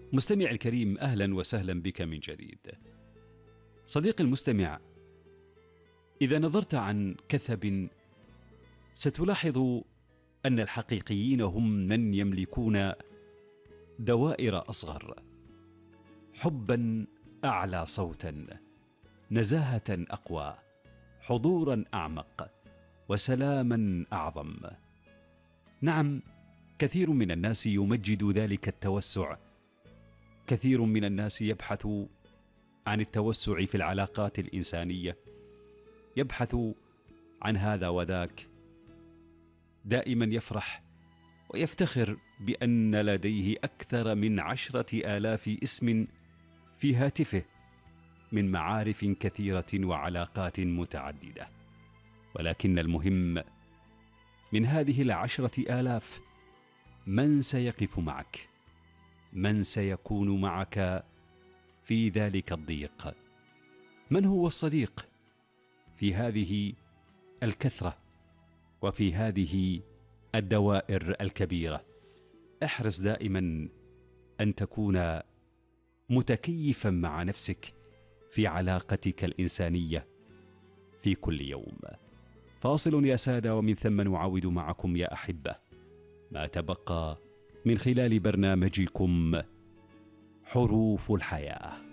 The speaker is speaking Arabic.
مستمع الكريم، أهلا وسهلا بك من جديد. صديقي المستمع، إذا نظرت عن كثب ستلاحظ أن الحقيقيين هم من يملكون دوائر أصغر، حبا أعلى صوتا، نزاهة أقوى، حضورا أعمق، وسلاما أعظم. نعم، كثير من الناس يمجد ذلك التوسع، كثير من الناس يبحث عن التوسع في العلاقات الإنسانية، يبحث عن هذا وذاك، دائما يفرح ويفتخر بأن لديه أكثر من 10,000 اسم في هاتفه من معارف كثيرة وعلاقات متعددة. ولكن المهم من هذه 10,000 من سيقف معك، من سيكون معك في ذلك الضيق، من هو الصديق في هذه الكثرة وفي هذه الدوائر الكبيرة. احرص دائما أن تكون متكيفا مع نفسك في علاقتك الإنسانية في كل يوم. فاصل يا سادة، ومن ثم نعود معكم يا أحبة ما تبقى من خلال برنامجكم حروف الحياة.